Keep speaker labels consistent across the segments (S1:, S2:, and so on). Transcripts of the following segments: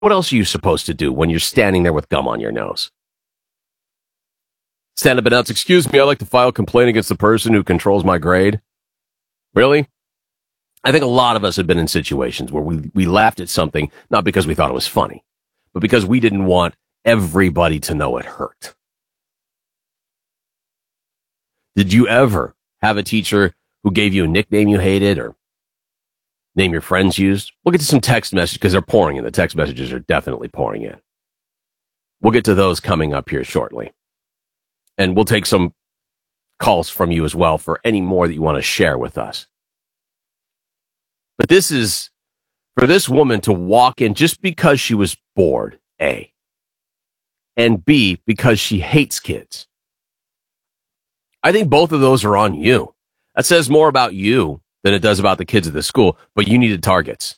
S1: What else are you supposed to do when you're standing there with gum on your nose? Stand up and announce, excuse me, I'd like to file a complaint against the person who controls my grade. Really? I think a lot of us have been in situations where we laughed at something, not because we thought it was funny, but because we didn't want everybody to know it hurt. Did you ever have a teacher who gave you a nickname you hated or name your friends used? We'll get to some text messages because they're pouring in. The text messages are definitely pouring in. We'll get to those coming up here shortly. And we'll take some calls from you as well for any more that you want to share with us. But this is for this woman to walk in just because she was bored, A, and B, because she hates kids. I think both of those are on you. That says more about you than it does about the kids at the school, but you needed targets.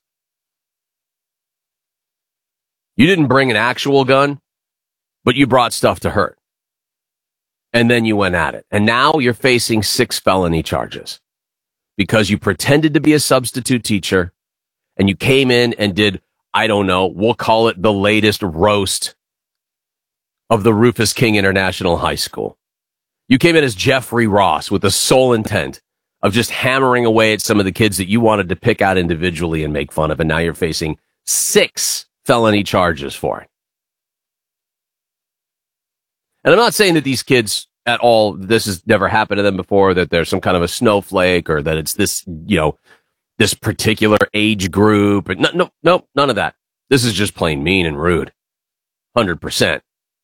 S1: You didn't bring an actual gun, but you brought stuff to hurt. And then you went at it. And now you're facing 6 felony charges because you pretended to be a substitute teacher and you came in and did, I don't know, we'll call it the latest roast of the Rufus King International High School. You came in as Jeffrey Ross with the sole intent of just hammering away at some of the kids that you wanted to pick out individually and make fun of. And now you're facing 6 felony charges for it. And I'm not saying that these kids at all, this has never happened to them before, that there's some kind of a snowflake or that it's this, this particular age group. No, none of that. This is just plain mean and rude. 100%.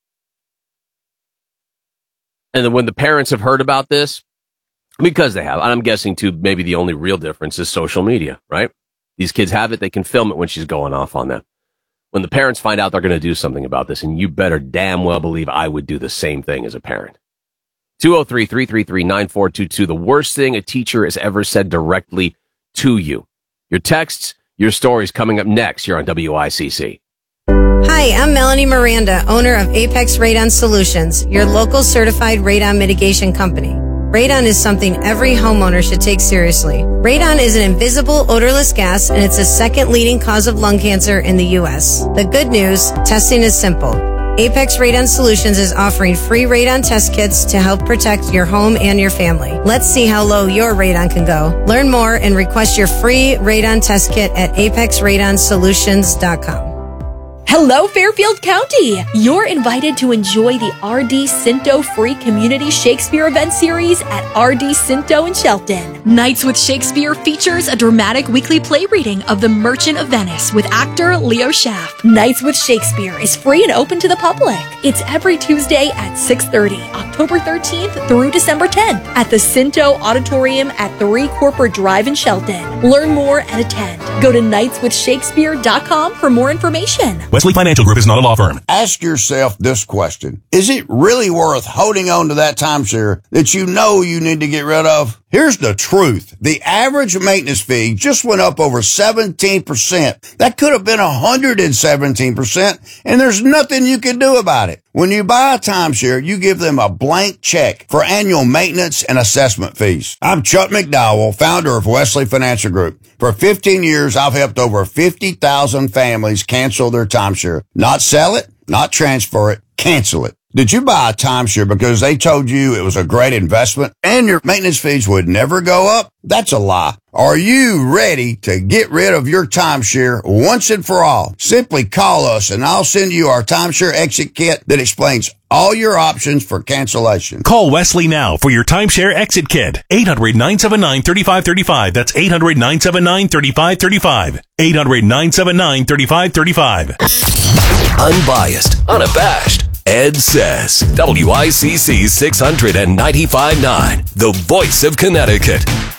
S1: And then when the parents have heard about this, because they have, I'm guessing too, maybe the only real difference is social media, right? These kids have it. They can film it when she's going off on them. When the parents find out they're going to do something about this, and you better damn well believe I would do the same thing as a parent. 203-333-9422, the worst thing a teacher has ever said directly to you. Your texts, your stories coming up next here on WICC.
S2: Hi, I'm Melanie Miranda, owner of Apex Radon Solutions, your local certified radon mitigation company. Radon is something every homeowner should take seriously. Radon is an invisible, odorless gas, and it's the second leading cause of lung cancer in the U.S. The good news, testing is simple. Apex Radon Solutions is offering free radon test kits to help protect your home and your family. Let's see how low your radon can go. Learn more and request your free radon test kit at apexradonsolutions.com.
S3: Hello, Fairfield County! You're invited to enjoy the RD Cinto Free Community Shakespeare event series at RD Cinto in Shelton. Nights with Shakespeare features a dramatic weekly play reading of The Merchant of Venice with actor Leo Schaff. Nights with Shakespeare is free and open to the public. It's every Tuesday at 6:30, October 13th through December 10th at the Cinto Auditorium at 3 Corporate Drive in Shelton. Learn more and attend. Go to nightswithshakespeare.com for more information.
S4: Wesley Financial Group is not a law firm.
S5: Ask yourself this question. Is it really worth holding on to that timeshare that you know you need to get rid of? Here's the truth. The average maintenance fee just went up over 17%. That could have been 117%, and there's nothing you can do about it. When you buy a timeshare, you give them a blank check for annual maintenance and assessment fees. I'm Chuck McDowell, founder of Wesley Financial Group. For 15 years, I've helped over 50,000 families cancel their timeshare. Not sell it, not transfer it, cancel it. Did you buy a timeshare because they told you it was a great investment and your maintenance fees would never go up? That's a lie. Are you ready to get rid of your timeshare once and for all? Simply call us and I'll send you our timeshare exit kit that explains all your options for cancellation.
S4: Call Wesley now for your timeshare exit kit. 800-979-3535. That's 800-979-3535. 800-979-3535.
S6: Unbiased, unabashed. Ed says, WICC 695.9, the voice of Connecticut.